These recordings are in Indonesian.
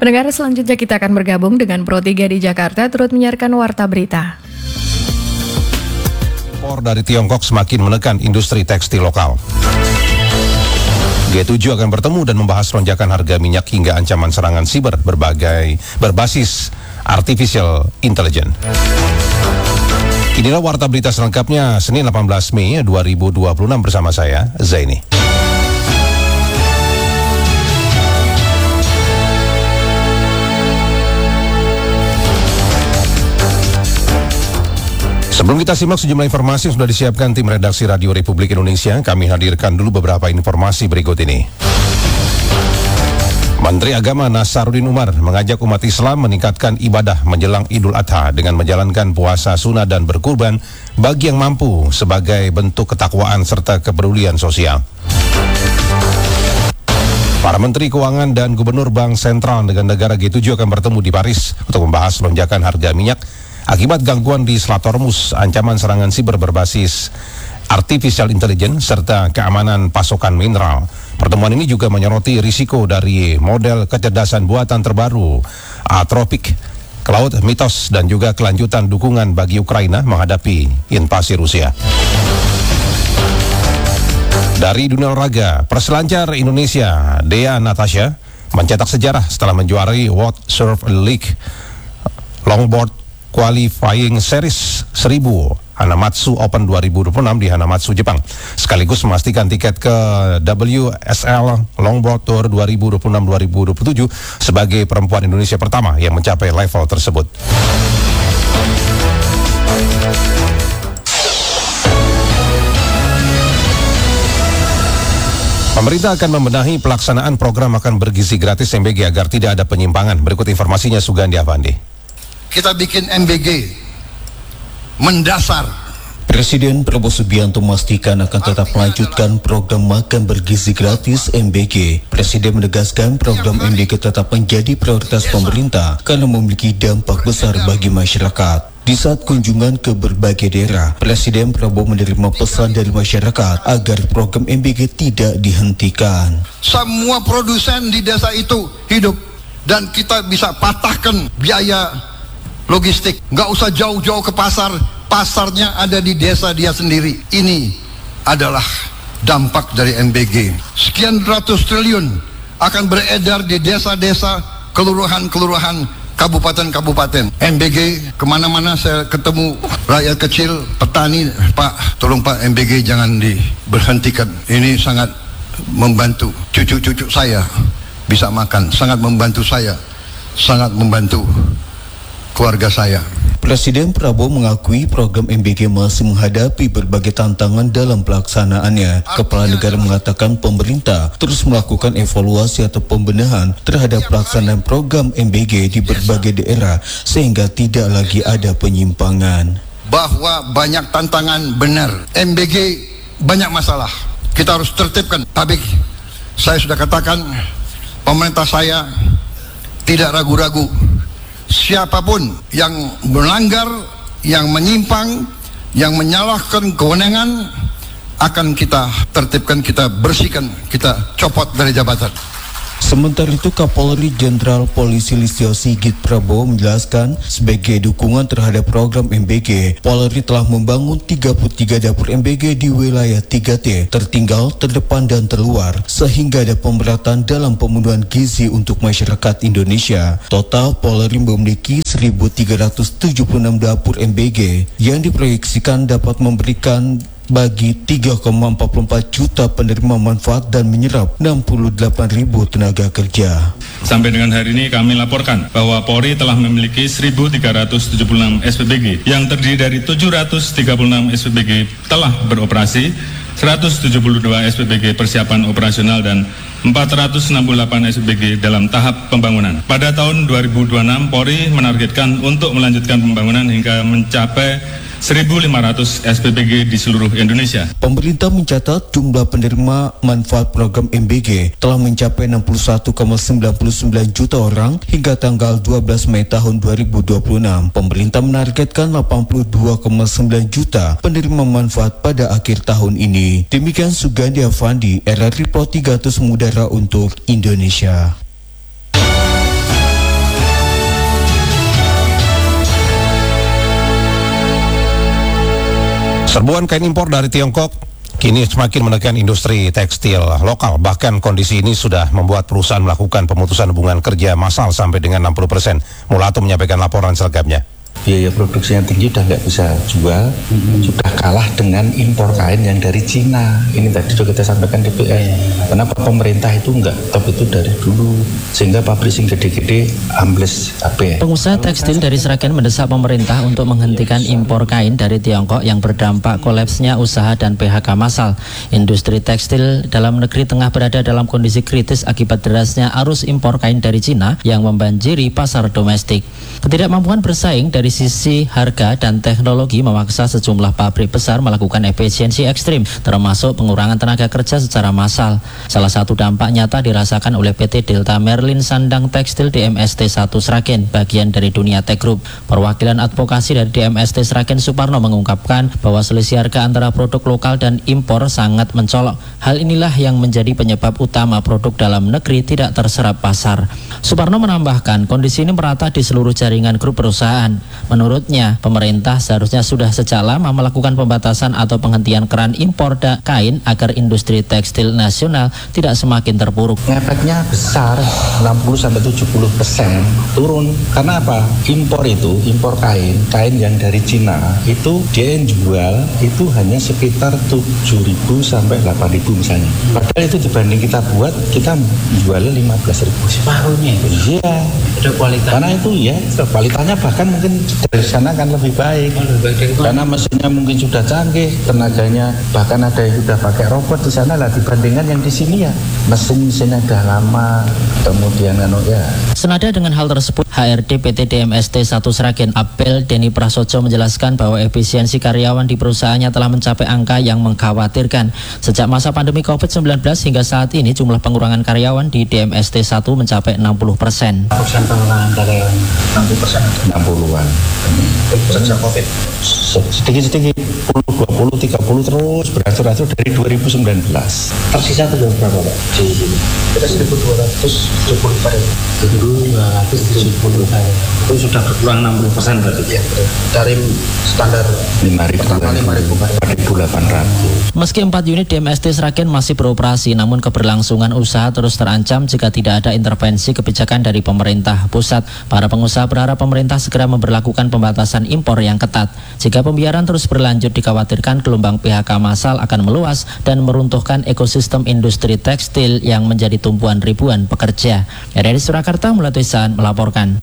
Pendengar, selanjutnya kita akan bergabung dengan Pro 3 di Jakarta turut menyiarkan Warta Berita. Impor dari Tiongkok semakin menekan industri tekstil lokal. G7 akan bertemu dan membahas lonjakan harga minyak hingga ancaman serangan siber berbasis artificial intelligence. Inilah Warta Berita selengkapnya Senin 18 Mei 2026 bersama saya, Zaini. Sebelum kita simak sejumlah informasi yang sudah disiapkan tim redaksi Radio Republik Indonesia, kami hadirkan dulu beberapa informasi berikut ini. Menteri Agama Nasaruddin Umar mengajak umat Islam meningkatkan ibadah menjelang Idul Adha dengan menjalankan puasa sunnah dan berkurban bagi yang mampu sebagai bentuk ketakwaan serta kepedulian sosial. Para Menteri Keuangan dan Gubernur Bank Sentral negara G7 akan bertemu di Paris untuk membahas lonjakan harga minyak akibat gangguan di Selat Hormuz, ancaman serangan siber berbasis artificial intelligence, serta keamanan pasokan mineral. Pertemuan ini juga menyoroti risiko dari model kecerdasan buatan terbaru, Anthropic, Cloud, Mythos, dan juga kelanjutan dukungan bagi Ukraina menghadapi invasi Rusia. Dari dunia olahraga, peselancar Indonesia, Dea Natasha, mencetak sejarah setelah menjuarai World Surf League Longboard Qualifying Series 1000 Hanamatsu Open 2026 di Hanamatsu, Jepang, sekaligus memastikan tiket ke WSL Longboard Tour 2026-2027 sebagai perempuan Indonesia pertama yang mencapai level tersebut. Pemerintah akan membenahi pelaksanaan program makan bergizi gratis MBG agar tidak ada penyimpangan. Berikut informasinya Sugandi Avandi. Kita bikin MBG mendasar. Presiden Prabowo Subianto memastikan akan tetap melanjutkan program makan bergizi gratis MBG. Presiden menegaskan program MBG tetap menjadi prioritas pemerintah karena memiliki dampak besar bagi masyarakat. Di saat kunjungan ke berbagai daerah, Presiden Prabowo menerima pesan dari masyarakat agar program MBG tidak dihentikan. Semua produsen di desa itu hidup dan kita bisa patahkan biaya logistik, nggak usah jauh-jauh ke pasar, pasarnya ada di desa dia sendiri. Ini adalah dampak dari MBG. Sekian ratus triliun akan beredar di desa-desa, kelurahan-kelurahan, kabupaten-kabupaten. MBG kemana-mana saya ketemu rakyat kecil, petani, Pak, tolong Pak, MBG jangan diberhentikan. Ini sangat membantu cucu-cucu saya bisa makan, sangat membantu saya, sangat membantu keluarga saya. Presiden Prabowo mengakui program MBG masih menghadapi berbagai tantangan dalam pelaksanaannya. Kepala negara mengatakan pemerintah terus melakukan evaluasi atau pembenahan terhadap pelaksanaan program MBG di berbagai daerah sehingga tidak lagi ada penyimpangan. Bahwa banyak tantangan, benar. MBG banyak masalah. Kita harus tertibkan. Tapi saya sudah katakan, pemerintah saya tidak ragu-ragu. Siapapun yang melanggar, yang menyimpang, yang menyalahkan kewenangan akan kita tertibkan, kita bersihkan, kita copot dari jabatan. Sementara itu, Kapolri Jenderal Polisi Listio Sigit Prabowo menjelaskan sebagai dukungan terhadap program MBG, Polri telah membangun 33 dapur MBG di wilayah 3T, tertinggal, terdepan, dan terluar, sehingga ada pemberatan dalam pemenuhan gizi untuk masyarakat Indonesia. Total, Polri memiliki 1.376 dapur MBG yang diproyeksikan dapat memberikan bagi 3,44 juta penerima manfaat dan menyerap 68.000 tenaga kerja. Sampai dengan hari ini kami laporkan bahwa Polri telah memiliki 1.376 SPBG yang terdiri dari 736 SPBG telah beroperasi, 172 SPBG persiapan operasional dan 468 SPBG dalam tahap pembangunan. Pada tahun 2026 Polri menargetkan untuk melanjutkan pembangunan hingga mencapai 1.500 SPBG di seluruh Indonesia. Pemerintah mencatat jumlah penerima manfaat program MBG telah mencapai 61,99 juta orang hingga tanggal 12 Mei tahun 2026. Pemerintah menargetkan 82,9 juta penerima manfaat pada akhir tahun ini. Demikian Sugandi Avandi, RRI Pro 3 Mudara untuk Indonesia. Serbuan kain impor dari Tiongkok kini semakin menekan industri tekstil lokal. Bahkan kondisi ini sudah membuat perusahaan melakukan pemutusan hubungan kerja massal sampai dengan 60%. Mulato menyampaikan laporan selengkapnya. Biaya produksi yang tinggi udah nggak bisa jual, sudah kalah dengan impor kain yang dari Cina. Ini tadi sudah kita sampaikan DPR. Kenapa pemerintah itu nggak top itu dari dulu, sehingga pabrik yang gede-gede ambles kabeh. Pengusaha tekstil dari Sragen mendesak pemerintah untuk menghentikan impor kain dari Tiongkok yang berdampak kolapsnya usaha dan PHK massal. Industri tekstil dalam negeri tengah berada dalam kondisi kritis akibat derasnya arus impor kain dari Cina yang membanjiri pasar domestik. Ketidakmampuan bersaing dari sisi harga dan teknologi memaksa sejumlah pabrik besar melakukan efisiensi ekstrim, termasuk pengurangan tenaga kerja secara massal. Salah satu dampak nyata dirasakan oleh PT Delta Merlin Sandang Tekstil DMST 1 Sragen, bagian dari Dunia Tech Group. Perwakilan advokasi dari DMST Sragen Suparno mengungkapkan bahwa selisih harga antara produk lokal dan impor sangat mencolok. Hal inilah yang menjadi penyebab utama produk dalam negeri tidak terserap pasar. Suparno menambahkan, kondisi ini merata di seluruh jaringan grup perusahaan. Menurutnya, pemerintah seharusnya sudah sejak lama melakukan pembatasan atau penghentian keran impor kain agar industri tekstil nasional tidak semakin terpuruk. Efeknya besar, 60-70% turun. Karena apa? Impor kain yang dari Cina itu dia yang jual itu hanya sekitar 7.000 sampai 8.000 misalnya. Padahal itu dibanding kita buat, kita jualnya 15.000. Separuhnya itu? Iya. Ada kualitasnya? Karena itu ya, kualitasnya bahkan mungkin dari sana kan lebih baik. Karena mesinnya mungkin sudah canggih, tenaganya bahkan ada yang sudah pakai robot di sana lah dibandingkan yang di sini ya mesinnya udah lama, kemudian ya. Senada dengan hal tersebut, HRD PT DMST 1 Sragen Abel Deni Prasojo menjelaskan bahwa efisiensi karyawan di perusahaannya telah mencapai angka yang mengkhawatirkan. Sejak masa pandemi COVID-19 hingga saat ini jumlah pengurangan karyawan di DMST 1 mencapai 60%. Persen pengurangan karyawan 60%. 60-an. Sejak COVID. Sedikit-sedikit 10, 20, 30 terus beratur-atur dari 2019. Tersisa itu berapa Pak? Di sini. Kita 1.270 karyawan. 1.270 karyawan. Itu sudah berkurang 60% berarti. Iya, dari standar 5.800. Meski 4 unit DMST Sragen masih beroperasi, namun keberlangsungan usaha terus terancam jika tidak ada intervensi kebijakan dari pemerintah pusat. Para pengusaha berharap pemerintah segera memberlakukan pembatasan impor yang ketat. Jika pembiaran terus berlanjut, dikhawatirkan gelombang PHK massal akan meluas dan meruntuhkan ekosistem industri tekstil yang menjadi tumpuan ribuan pekerja. Dari Surakarta, Mulai Tuisan melaporkan.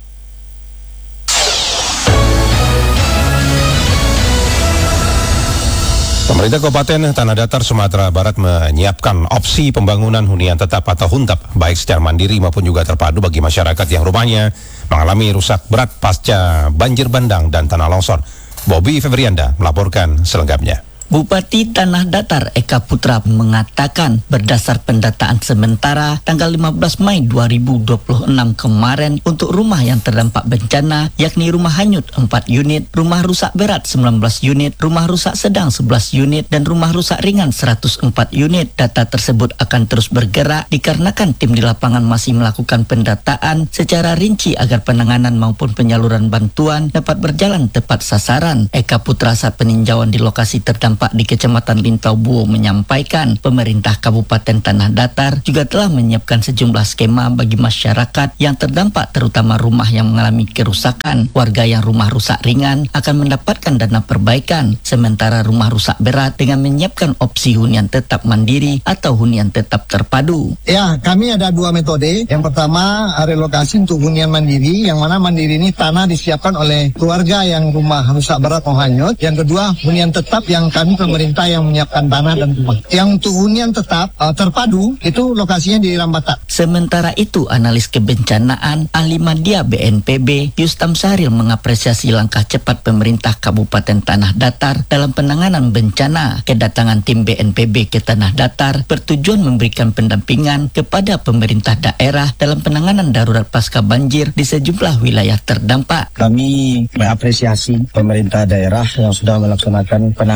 Pemerintah Kabupaten Tanah Datar Sumatera Barat menyiapkan opsi pembangunan hunian tetap atau huntap, baik secara mandiri maupun juga terpadu bagi masyarakat yang rumahnya mengalami rusak berat pasca banjir bandang dan tanah longsor. Bobby Febrianda melaporkan selengkapnya. Bupati Tanah Datar Eka Putra mengatakan berdasar pendataan sementara tanggal 15 Mei 2026 kemarin untuk rumah yang terdampak bencana yakni rumah hanyut 4 unit, rumah rusak berat 19 unit, rumah rusak sedang 11 unit dan rumah rusak ringan 104 unit. Data tersebut akan terus bergerak dikarenakan tim di lapangan masih melakukan pendataan secara rinci agar penanganan maupun penyaluran bantuan dapat berjalan tepat sasaran. Eka Putra saat peninjauan di lokasi terdampak di Kecamatan Lintau Buo menyampaikan pemerintah Kabupaten Tanah Datar juga telah menyiapkan sejumlah skema bagi masyarakat yang terdampak terutama rumah yang mengalami kerusakan. Warga yang rumah rusak ringan akan mendapatkan dana perbaikan, sementara rumah rusak berat dengan menyiapkan opsi hunian tetap mandiri atau hunian tetap terpadu. Ya, kami ada 2 metode. Yang pertama relokasi untuk hunian mandiri, yang mana mandiri ini tanah disiapkan oleh keluarga yang rumah rusak berat atau hanyut. Yang kedua hunian tetap yang kami pemerintah yang menyiapkan tanah dan rumah. Yang untuk hunian tetap terpadu itu lokasinya di Rambatan. Sementara itu analis kebencanaan ahli media BNPB Yustam Sahril mengapresiasi langkah cepat pemerintah Kabupaten Tanah Datar dalam penanganan bencana. Kedatangan tim BNPB ke Tanah Datar bertujuan memberikan pendampingan kepada pemerintah daerah dalam penanganan darurat pasca banjir di sejumlah wilayah terdampak. Kami mengapresiasi pemerintah daerah yang sudah melaksanakan penanganan secara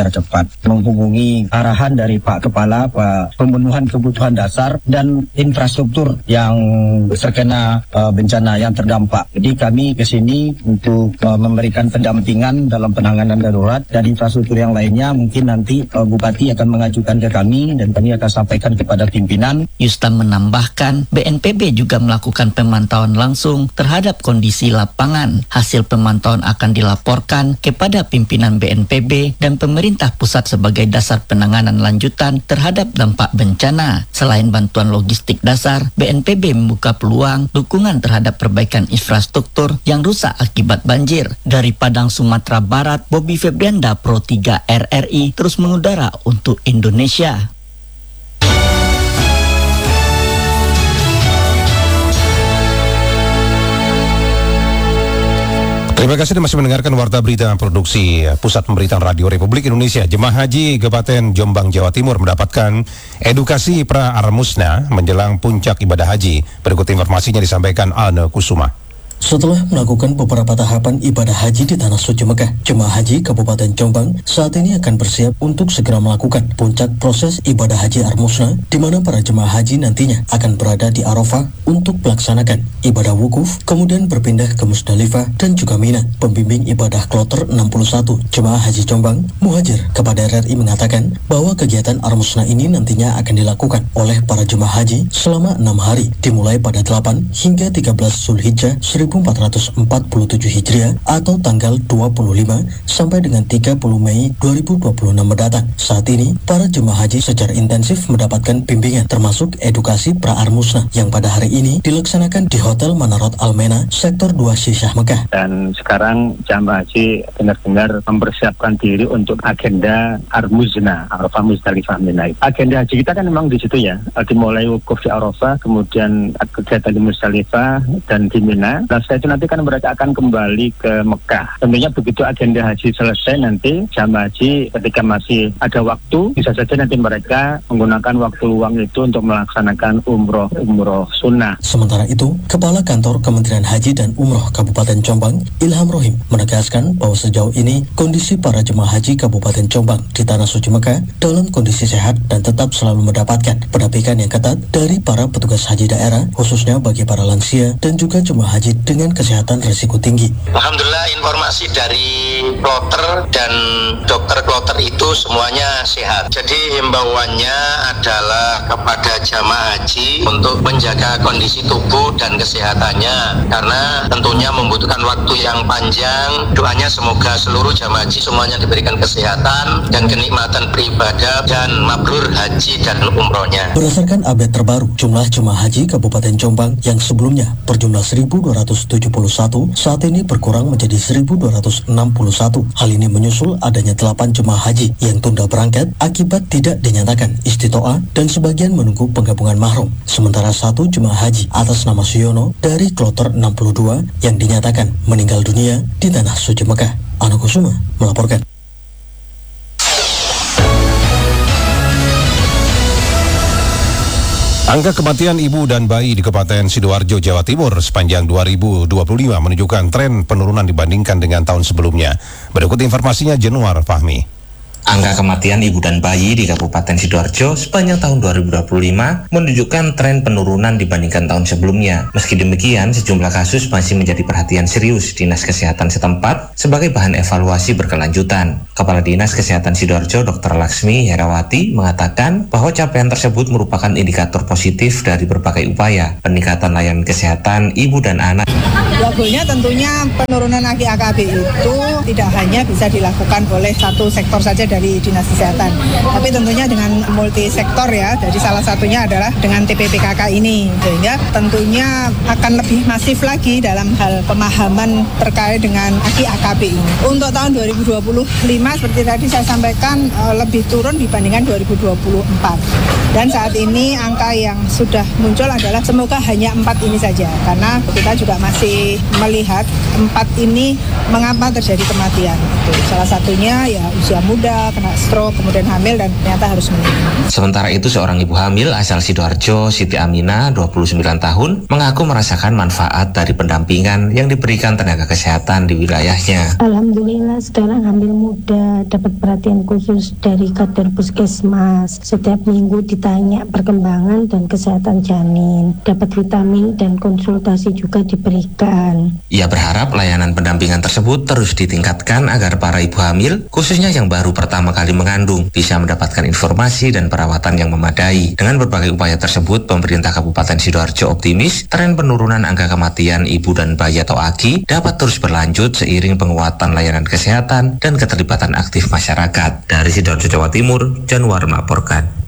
secara cepat, menghubungi arahan dari Pak Kepala pemenuhan kebutuhan dasar dan infrastruktur yang terkena bencana yang terdampak. Jadi kami ke sini untuk memberikan pendampingan dalam penanganan darurat, dan infrastruktur yang lainnya mungkin nanti Bupati akan mengajukan ke kami dan kami akan sampaikan kepada pimpinan. Yustam menambahkan, BNPB juga melakukan pemantauan langsung terhadap kondisi lapangan. Hasil pemantauan akan dilaporkan kepada pimpinan BNPB dan pemerintah pusat sebagai dasar penanganan lanjutan terhadap dampak bencana. Selain bantuan logistik dasar, BNPB membuka peluang dukungan terhadap perbaikan infrastruktur yang rusak akibat banjir. Dari Padang, Sumatera Barat, Bobby Febrianda, Pro 3 RRI terus mengudara untuk Indonesia. Terima kasih masih mendengarkan Warta Berita Produksi Pusat Pemberitaan Radio Republik Indonesia. Jemaah Haji Kabupaten Jombang, Jawa Timur mendapatkan edukasi pra-armusna menjelang puncak ibadah haji. Berikut informasinya disampaikan Ana Kusuma. Setelah melakukan beberapa tahapan ibadah haji di Tanah Suci Mekah, jemaah haji Kabupaten Jombang saat ini akan bersiap untuk segera melakukan puncak proses ibadah haji Armusna, di mana para jemaah haji nantinya akan berada di Arafah untuk melaksanakan ibadah wukuf, kemudian berpindah ke Musdalifah dan juga Mina. Pembimbing ibadah kloter 61 jemaah haji Jombang, Muhajir kepada RRI mengatakan bahwa kegiatan Armusna ini nantinya akan dilakukan oleh para jemaah haji selama 6 hari, dimulai pada 8 hingga 13 Zulhijjah 1447 Hijriah atau tanggal 25 sampai dengan 30 Mei 2026 mendatang. Saat ini, para jemaah haji secara intensif mendapatkan bimbingan termasuk edukasi pra-armusna yang pada hari ini dilaksanakan di Hotel Manarot Almena, Sektor 2 Syisyah Mekah. Dan sekarang jemaah haji benar-benar mempersiapkan diri untuk agenda Armusna, Arafah Musdalifah Mina. Agenda haji kita kan memang di situ ya, dimulai wukuf di Arafah, kemudian kegiatan di Musdalifah dan di Mina. Dan setelah itu nanti kan mereka akan kembali ke Mekah. Tentunya begitu agenda haji selesai nanti jamaah haji ketika masih ada waktu, bisa saja nanti mereka menggunakan waktu luang itu untuk melaksanakan umroh sunnah. Sementara itu, Kepala Kantor Kementerian Haji dan Umroh Kabupaten Jombang, Ilham Rohim, menegaskan bahwa sejauh ini kondisi para jemaah haji Kabupaten Jombang di Tanah Suci Mekah dalam kondisi sehat dan tetap selalu mendapatkan pendampingan yang ketat dari para petugas haji daerah, khususnya bagi para lansia dan juga jemaah haji dengan kesehatan risiko tinggi. Alhamdulillah, informasi dari kloter dan dokter kloter itu semuanya sehat. Jadi himbauannya adalah kepada jamaah haji untuk menjaga kondisi tubuh dan kesehatannya, karena tentunya membutuhkan waktu yang panjang. Doanya semoga seluruh jamaah haji semuanya diberikan kesehatan dan kenikmatan beribadah dan mabrur haji dan umrohnya. Berdasarkan update terbaru, jumlah jemaah haji Kabupaten Jombang yang sebelumnya berjumlah 1.271 saat ini berkurang menjadi 1.261. Hal ini menyusul adanya 8 jemaah haji yang tunda berangkat akibat tidak dinyatakan istitoah dan sebagian menunggu penggabungan mahrum. Sementara 1 jemaah haji atas nama Suyono dari kloter 62 yang dinyatakan meninggal dunia di Tanah Suci Mekah. Ana Kusuma melaporkan. Angka kematian ibu dan bayi di Kabupaten Sidoarjo, Jawa Timur sepanjang 2025 menunjukkan tren penurunan dibandingkan dengan tahun sebelumnya. Berikut informasinya Januar Fahmi. Angka kematian ibu dan bayi di Kabupaten Sidoarjo sepanjang tahun 2025 menunjukkan tren penurunan dibandingkan tahun sebelumnya. Meski demikian, sejumlah kasus masih menjadi perhatian serius Dinas Kesehatan setempat sebagai bahan evaluasi berkelanjutan. Kepala Dinas Kesehatan Sidoarjo, Dr. Laksmi Herawati, mengatakan bahwa capaian tersebut merupakan indikator positif dari berbagai upaya peningkatan layanan kesehatan ibu dan anak. Goalnya tentunya penurunan angka AKB itu tidak hanya bisa dilakukan oleh satu sektor saja dari Dinas Kesehatan, tapi tentunya dengan multi sektor ya. Jadi salah satunya adalah dengan TPPKK ini, sehingga tentunya akan lebih masif lagi dalam hal pemahaman terkait dengan AKB ini. Untuk tahun 2025 seperti tadi saya sampaikan lebih turun dibandingkan 2024. Dan saat ini angka yang sudah muncul adalah semoga hanya 4 ini saja, karena kita juga masih melihat 4 ini mengapa terjadi kematian. Salah satunya ya usia muda, luka, kena stroke, kemudian hamil dan ternyata harus meninggal. Sementara itu seorang ibu hamil asal Sidoarjo, Siti Amina, 29 tahun, mengaku merasakan manfaat dari pendampingan yang diberikan tenaga kesehatan di wilayahnya. Alhamdulillah sekarang hamil muda dapat perhatian khusus dari kader puskesmas. Setiap minggu ditanya perkembangan dan kesehatan janin, dapat vitamin dan konsultasi juga diberikan. Ia berharap layanan pendampingan tersebut terus ditingkatkan agar para ibu hamil, khususnya yang baru pertama kali mengandung, bisa mendapatkan informasi dan perawatan yang memadai. Dengan berbagai upaya tersebut, pemerintah Kabupaten Sidoarjo optimis tren penurunan angka kematian ibu dan bayi atau AKI dapat terus berlanjut seiring penguatan layanan kesehatan dan keterlibatan aktif masyarakat. Dari Sidoarjo, Jawa Timur, Januar melaporkan.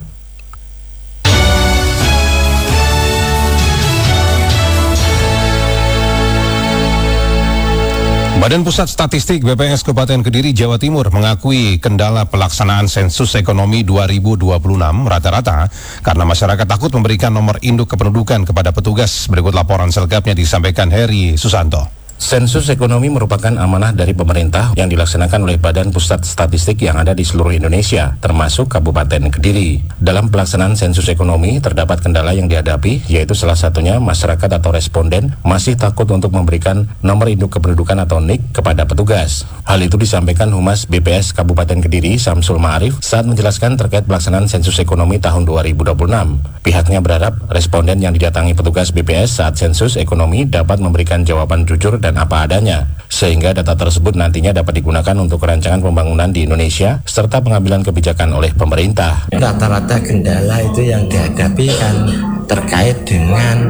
Badan Pusat Statistik BPS Kabupaten Kediri, Jawa Timur mengakui kendala pelaksanaan sensus ekonomi 2026 rata-rata karena masyarakat takut memberikan nomor induk kependudukan kepada petugas. Berikut laporan selengkapnya disampaikan Heri Susanto. Sensus ekonomi merupakan amanah dari pemerintah yang dilaksanakan oleh Badan Pusat Statistik yang ada di seluruh Indonesia, termasuk Kabupaten Kediri. Dalam pelaksanaan sensus ekonomi, terdapat kendala yang dihadapi, yaitu salah satunya masyarakat atau responden masih takut untuk memberikan nomor induk kependudukan atau NIK kepada petugas. Hal itu disampaikan Humas BPS Kabupaten Kediri, Samsul Ma'arif, saat menjelaskan terkait pelaksanaan sensus ekonomi tahun 2026. Pihaknya berharap responden yang didatangi petugas BPS saat sensus ekonomi dapat memberikan jawaban jujur dan apa adanya, sehingga data tersebut nantinya dapat digunakan untuk rancangan pembangunan di Indonesia serta pengambilan kebijakan oleh pemerintah. Rata-rata kendala itu yang dihadapi kan terkait dengan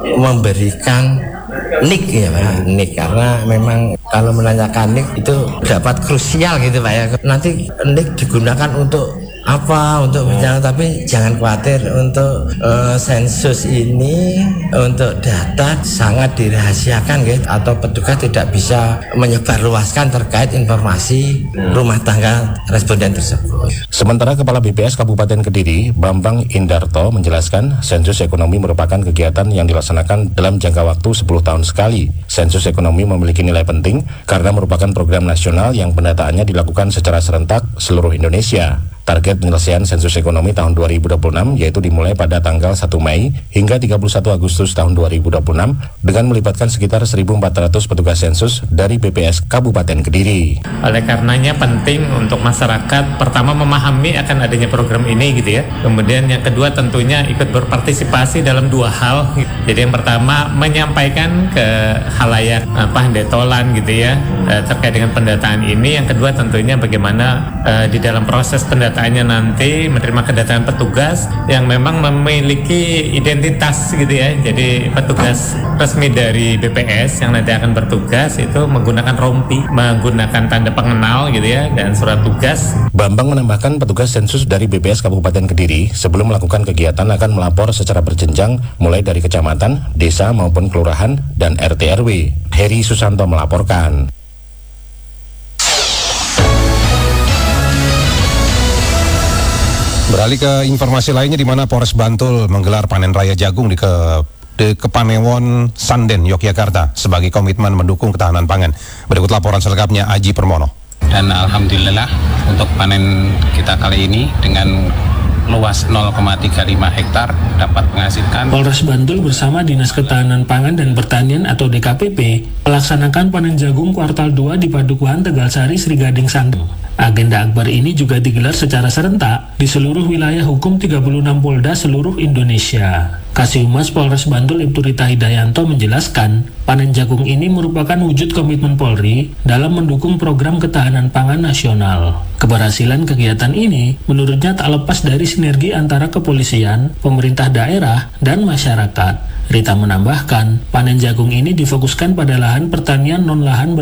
memberikan NIK ya Pak, NIK, karena memang kalau menanyakan NIK itu dapat krusial gitu Pak ya. Nanti NIK digunakan untuk apa, untuk bicara, tapi jangan khawatir untuk sensus ini, untuk data sangat dirahasiakan gitu, atau petugas tidak bisa menyebarluaskan terkait informasi rumah tangga responden tersebut. Sementara Kepala BPS Kabupaten Kediri, Bambang Indarto, menjelaskan sensus ekonomi merupakan kegiatan yang dilaksanakan dalam jangka waktu 10 tahun sekali. Sensus ekonomi memiliki nilai penting karena merupakan program nasional yang pendataannya dilakukan secara serentak seluruh Indonesia. Target penyelesaian sensus ekonomi tahun 2026 yaitu dimulai pada tanggal 1 Mei hingga 31 Agustus tahun 2026 dengan melibatkan sekitar 1.400 petugas sensus dari BPS Kabupaten Kediri. Oleh karenanya penting untuk masyarakat pertama memahami akan adanya program ini gitu ya. Kemudian yang kedua tentunya ikut berpartisipasi dalam dua hal. Jadi yang pertama menyampaikan ke khalayak detolan gitu ya terkait dengan pendataan ini. Yang kedua tentunya bagaimana di dalam proses pendataannya nanti menerima kedatangan petugas yang memang memiliki identitas gitu ya. Jadi petugas resmi dari BPS yang nanti akan bertugas itu menggunakan rompi, menggunakan tanda pengenal gitu ya, dan surat tugas. Bambang menambahkan petugas sensus dari BPS Kabupaten Kediri sebelum melakukan kegiatan akan melapor secara berjenjang mulai dari kecamatan, desa maupun kelurahan dan RT RW. Heri Susanto melaporkan. Beralih ke informasi lainnya di mana Polres Bantul menggelar panen raya jagung di Kepanewon Sanden, Yogyakarta sebagai komitmen mendukung ketahanan pangan. Berikut laporan selengkapnya Aji Permono. Dan alhamdulillah untuk panen kita kali ini dengan luas 0,35 hektar dapat menghasilkan. Polres Bantul bersama Dinas Ketahanan Pangan dan Pertanian atau DKPP melaksanakan panen jagung kuartal 2 di Padukuhan Tegalsari, Sri Gading, Santu. Agenda akbar ini juga digelar secara serentak di seluruh wilayah hukum 36 Polda seluruh Indonesia. Kasihumas Polres Bantul Ibtu Rita Hidayanto menjelaskan, panen jagung ini merupakan wujud komitmen Polri dalam mendukung program ketahanan pangan nasional. Keberhasilan kegiatan ini menurutnya tak lepas dari sinergi antara kepolisian, pemerintah daerah, dan masyarakat. Rita menambahkan, panen jagung ini difokuskan pada lahan pertanian non-lahan